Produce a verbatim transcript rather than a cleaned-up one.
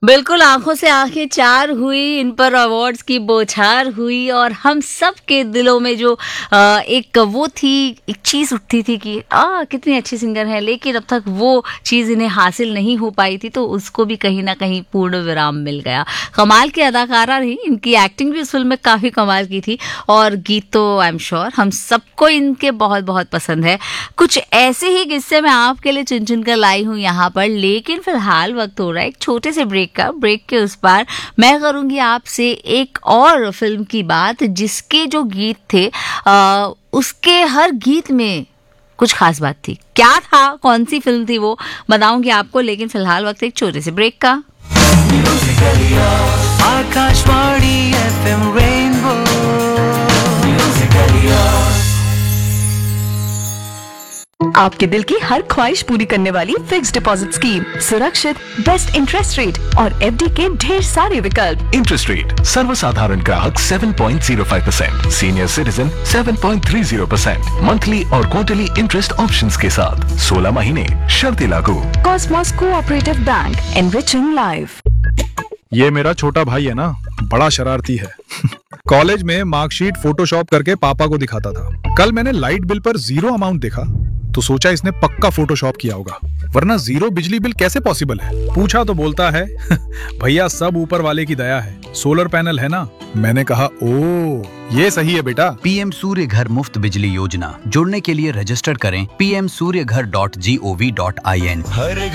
बिल्कुल, आंखों से आंखें चार हुई, इन पर अवार्ड्स की बौछार हुई और हम सब के दिलों में जो अ, एक वो थी, एक चीज़ उठती थी कि आ कितनी अच्छी सिंगर है, लेकिन अब तक वो चीज़ इन्हें हासिल नहीं हो पाई थी, तो उसको भी कहीं ना कहीं पूर्ण विराम मिल गया। कमाल की अदाकारा रही, इनकी एक्टिंग भी इस फिल्म में काफ़ी कमाल की थी और गीत तो आई एम श्योर हम सबको इनके बहुत बहुत पसंद है। कुछ ऐसे ही किस्से मैं आपके लिए चुन चुन कर लाई हूँ यहाँ पर, लेकिन फिलहाल वक्त हो रहा है एक छोटे से ब्रेक का। ब्रेक के उस पार मैं करूंगी आपसे एक और फिल्म की बात जिसके जो गीत थे आ, उसके हर गीत में कुछ खास बात थी। क्या था, कौन सी फिल्म थी वो बताऊंगी आपको, लेकिन फिलहाल वक्त एक छोटे से ब्रेक का। आकाशवाणी एफएम रेनबो आपके दिल की हर ख्वाहिश पूरी करने वाली फिक्स डिपॉजिट स्कीम, सुरक्षित, बेस्ट इंटरेस्ट रेट और एफडी के ढेर सारे विकल्प। इंटरेस्ट रेट सर्वसाधारण ग्राहक सात पॉइंट शून्य पाँच परसेंट, सीनियर सिटीजन सात पॉइंट तीस परसेंट, मंथली और क्वार्टरली इंटरेस्ट ऑप्शंस के साथ सोलह महीने, शर्तें लागू। Cosmos cooperative bank, enriching life. ये मेरा छोटा भाई है ना, बड़ा शरारती है। कॉलेज में मार्कशीट फोटोशॉप करके पापा को दिखाता था। कल मैंने लाइट बिल पर जीरो अमाउंट देखा तो सोचा इसने पक्का फोटोशॉप किया होगा, वरना जीरो बिजली बिल कैसे पॉसिबल है। पूछा तो बोलता है भैया सब ऊपर वाले की दया है, सोलर पैनल है ना। मैंने कहा ओ ये सही है बेटा। पीएम सूर्य घर मुफ्त बिजली योजना, जुड़ने के लिए रजिस्टर करें पी एम सूर्य घर dot G O V dot I N.